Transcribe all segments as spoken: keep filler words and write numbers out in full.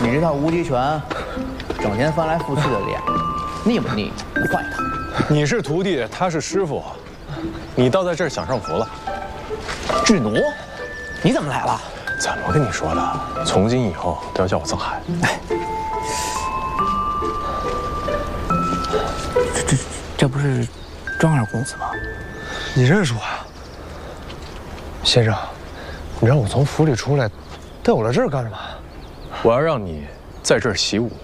你这套无极拳，整天翻来覆去的练，腻不腻？换一套。 你是徒弟，他是师傅，你倒在这儿享上福了。 智奴，你怎么来了？ 怎么跟你说的？从今以后都要叫我曾海。 哎，这这这不是庄二公子吗？ 你认识我呀，先生？你让我从府里出来，带我来这儿干什么？ 我要让你在这儿习武。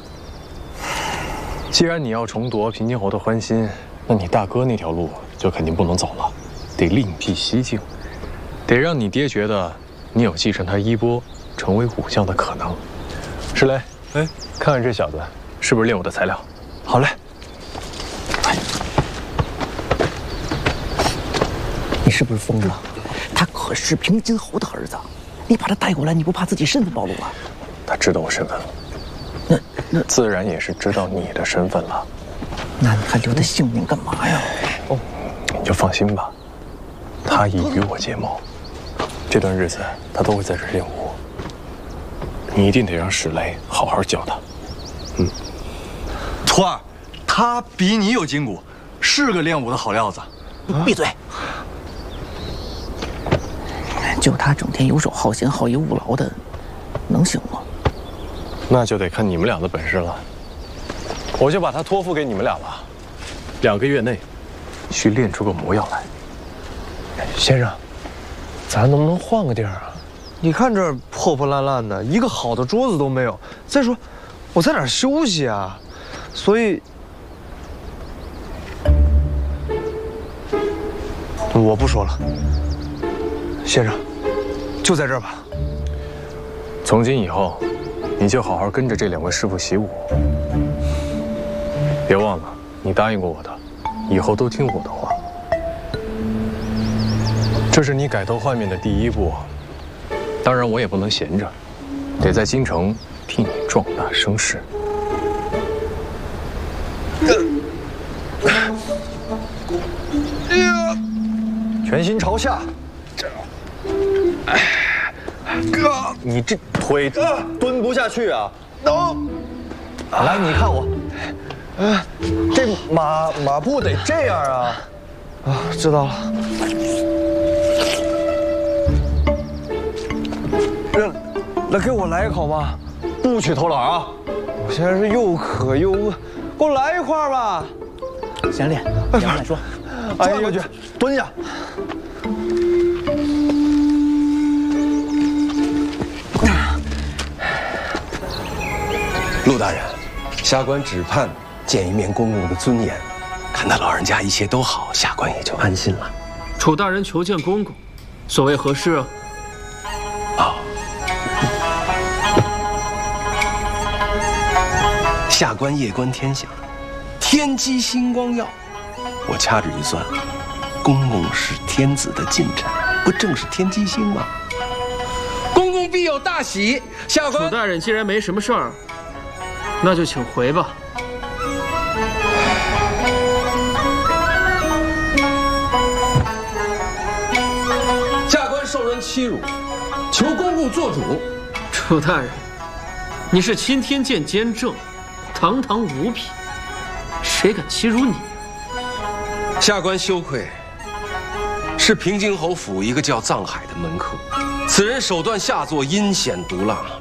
既然你要重夺平津侯的欢心，那你大哥那条路就肯定不能走了，得另辟蹊径，得让你爹觉得你有继承他衣钵，成为武将的可能。石雷，哎，看看这小子是不是练武的材料？ 好嘞。 你是不是疯了？他可是平津侯的儿子，你把他带过来，你不怕自己身份暴露啊？ 他知道我身份了， 那那自然也是知道你的身份了。 那你还留他性命干嘛呀？ 哦，你就放心吧，他已与我结盟，这段日子他都会在这儿练武。你一定得让史雷好好教他。嗯， 徒儿，他比你有筋骨，是个练武的好料子。 闭嘴！就他整天游手好闲、好逸恶劳的，能行吗？ 那就得看你们俩的本事了。我就把他托付给你们俩了，两个月内，需练出个模样来。 先生，咱能不能换个地儿啊？你看这儿破破烂烂的，一个好的桌子都没有。再说，我在哪儿休息啊？所以，我不说了。先生，就在这儿吧。 从今以后，你就好好跟着这两位师傅习武。别忘了，你答应过我的，以后都听我的话。这是你改头换面的第一步，当然我也不能闲着，得在京城替你壮大声势。 全心朝下。哥，你这腿蹲不下去啊！能。来，你看我。哎，这马马步得这样啊！啊，知道了。来，来给我来一口吧，不许偷懒啊！我现在是又渴又饿，给我来一块吧。 先练，练完再说。 转过去，蹲下。 陆大人，下官只盼见一面公公的尊严，看他老人家一切都好，下官也就安心了。 楚大人求见公公，所谓何事啊？ 哦，下官夜观天象，天机星光耀。我掐指一算，公公是天子的近臣，不正是天机星吗？公公必有大喜。下官楚大人既然没什么事儿，那就请回吧。 下官受人欺辱，求公公做主。 楚大人，你是钦天监监正，堂堂五品，谁敢欺辱你？ 下官羞愧，是平津侯府一个叫藏海的门客，此人手段下作，阴险毒辣。